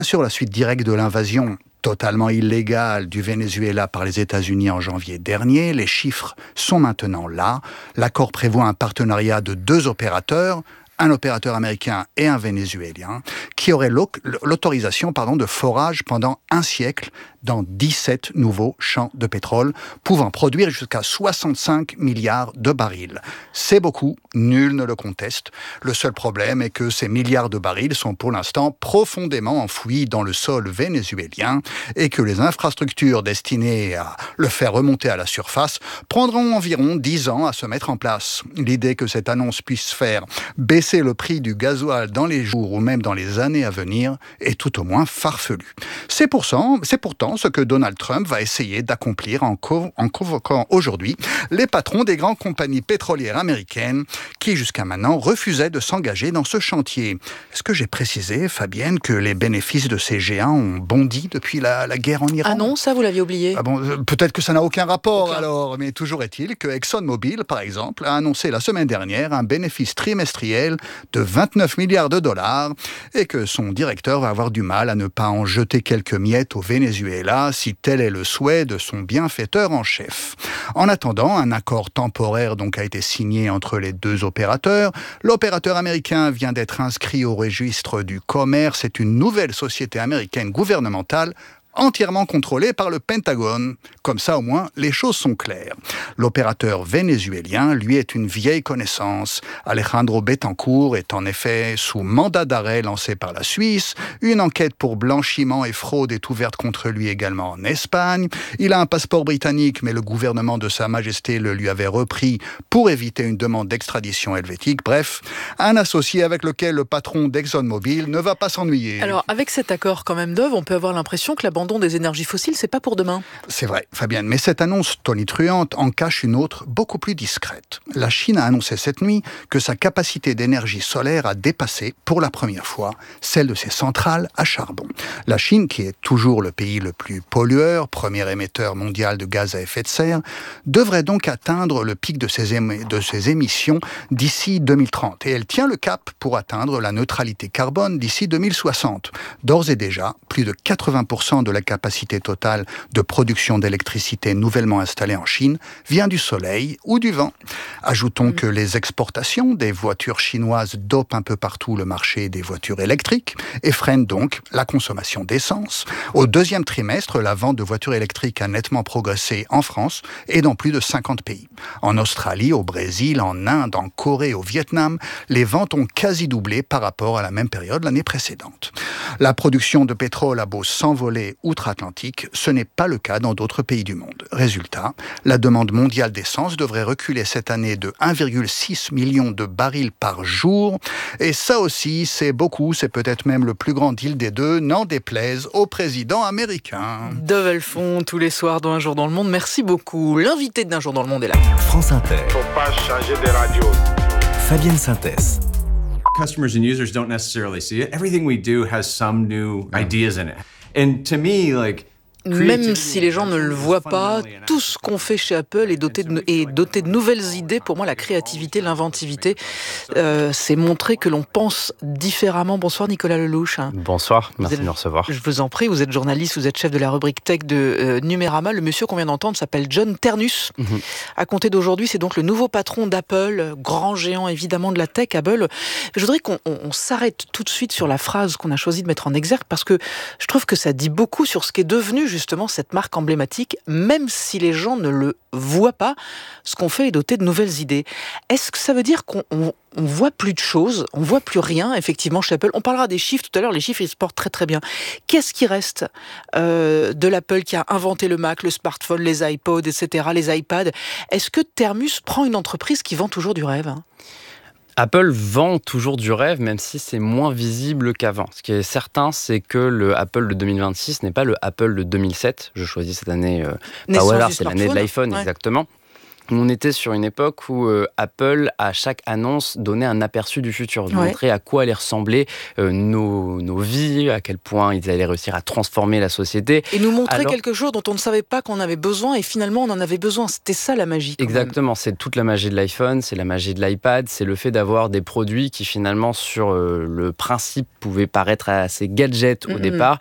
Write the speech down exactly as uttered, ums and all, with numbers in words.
Sur la suite directe de l'invasion totalement illégale du Venezuela par les États-Unis en janvier dernier, les chiffres sont maintenant là. L'accord prévoit un partenariat de deux opérateurs, un opérateur américain et un vénézuélien, qui auraient l'autorisation pardon, de forage pendant un siècle dans dix-sept nouveaux champs de pétrole, pouvant produire jusqu'à soixante-cinq milliards de barils. C'est beaucoup, nul ne le conteste. Le seul problème est que ces milliards de barils sont pour l'instant profondément enfouis dans le sol vénézuélien et que les infrastructures destinées à le faire remonter à la surface prendront environ dix ans à se mettre en place. L'idée que cette annonce puisse faire baisser le prix du gasoil dans les jours ou même dans les années à venir est tout au moins farfelue. C'est pourtant, c'est pourtant ce que Donald Trump va essayer d'accomplir en, co- en convoquant aujourd'hui les patrons des grandes compagnies pétrolières américaines qui jusqu'à maintenant refusaient de s'engager dans ce chantier. Est-ce que j'ai précisé, Fabienne, que les bénéfices de ces géants ont bondi depuis la, la guerre en Iran ? Ah non, ça vous l'aviez oublié. Ah bon, euh, peut-être que ça n'a aucun rapport aucun. alors, mais toujours est-il que ExxonMobil, par exemple, a annoncé la semaine dernière un bénéfice trimestriel de vingt-neuf milliards de dollars et que son directeur va avoir du mal à ne pas en jeter quelques miettes au Venezuela si tel est le souhait de son bienfaiteur en chef. En attendant, un accord temporaire donc a été signé entre les deux opérateurs. L'opérateur américain vient d'être inscrit au registre du commerce. C'est une nouvelle société américaine gouvernementale entièrement contrôlé par le Pentagone. Comme ça, au moins, les choses sont claires. L'opérateur vénézuélien, lui, est une vieille connaissance. Alejandro Betancourt est en effet sous mandat d'arrêt lancé par la Suisse. Une enquête pour blanchiment et fraude est ouverte contre lui également en Espagne. Il a un passeport britannique, mais le gouvernement de Sa Majesté le lui avait repris pour éviter une demande d'extradition helvétique. Bref, un associé avec lequel le patron d'ExxonMobil ne va pas s'ennuyer. Alors, avec cet accord quand même d'œuvre, on peut avoir l'impression que la L'abandon des énergies fossiles, c'est pas pour demain. C'est vrai, Fabienne, mais cette annonce tonitruante en cache une autre beaucoup plus discrète. La Chine a annoncé cette nuit que sa capacité d'énergie solaire a dépassé, pour la première fois, celle de ses centrales à charbon. La Chine, qui est toujours le pays le plus pollueur, premier émetteur mondial de gaz à effet de serre, devrait donc atteindre le pic de ses, émi- de ses émissions d'ici deux mille trente. Et elle tient le cap pour atteindre la neutralité carbone d'ici deux mille soixante. D'ores et déjà, plus de quatre-vingts pour cent de la capacité totale de production d'électricité nouvellement installée en Chine vient du soleil ou du vent. Ajoutons mmh. que les exportations des voitures chinoises dopent un peu partout le marché des voitures électriques et freinent donc la consommation d'essence. Au deuxième trimestre, la vente de voitures électriques a nettement progressé en France et dans plus de cinquante pays. En Australie, au Brésil, en Inde, en Corée, au Vietnam, les ventes ont quasi doublé par rapport à la même période l'année précédente. La production de pétrole a beau s'envoler outre-Atlantique, ce n'est pas le cas dans d'autres pays du monde. Résultat, la demande mondiale d'essence devrait reculer cette année de un virgule six million de barils par jour. Et ça aussi, c'est beaucoup, c'est peut-être même le plus grand deal des deux, n'en déplaise au président américain. Dove Elfond, tous les soirs dans Un jour dans le monde. Merci beaucoup. L'invité d'Un jour dans le monde est là. France Inter. Faut pas changer de radio. Fabienne Synthèse. Customers and users don't necessarily see it. Everything we do has some new ideas in it. And to me, like, même si les gens ne le voient pas, tout ce qu'on fait chez Apple est doté de, est doté de nouvelles idées. Pour moi, la créativité, l'inventivité, euh, c'est montrer que l'on pense différemment. Bonsoir Nicolas Lelouch. Bonsoir, merci êtes, de nous recevoir. Je vous en prie, vous êtes journaliste, vous êtes chef de la rubrique tech de euh, Numérama. Le monsieur qu'on vient d'entendre s'appelle John Ternus. Mm-hmm. À compter d'aujourd'hui, c'est donc le nouveau patron d'Apple, grand géant évidemment de la tech, Apple. Je voudrais qu'on on, on s'arrête tout de suite sur la phrase qu'on a choisi de mettre en exergue parce que je trouve que ça dit beaucoup sur ce qu'est devenu justement cette marque emblématique, même si les gens ne le voient pas, ce qu'on fait est doté de nouvelles idées. Est-ce que ça veut dire qu'on on, on voit plus de choses, on voit plus rien, effectivement, chez Apple? On parlera des chiffres tout à l'heure, les chiffres, ils se portent très très bien. Qu'est-ce qui reste euh, de l'Apple qui a inventé le Mac, le smartphone, les iPods, et cetera, les iPads? Est-ce que Ternus prend une entreprise qui vend toujours du rêve? Apple vend toujours du rêve, même si c'est moins visible qu'avant. Ce qui est certain, c'est que le Apple de deux mille vingt-six n'est pas le Apple de deux mille sept. Je choisis cette année, euh, pas au hasard, c'est l'année de l'iPhone, ouais. Exactement. On était sur une époque où euh, Apple, à chaque annonce, donnait un aperçu du futur, Ouais. montrait à quoi allaient ressembler euh, nos, nos vies, à quel point ils allaient réussir à transformer la société. Et nous montrer Alors- quelque chose dont on ne savait pas qu'on avait besoin, et finalement on en avait besoin. C'était ça la magie. quand même. Exactement, c'est toute la magie de l'iPhone, c'est la magie de l'iPad, c'est le fait d'avoir des produits qui finalement sur euh, le principe pouvaient paraître assez gadgets au Mhm. départ,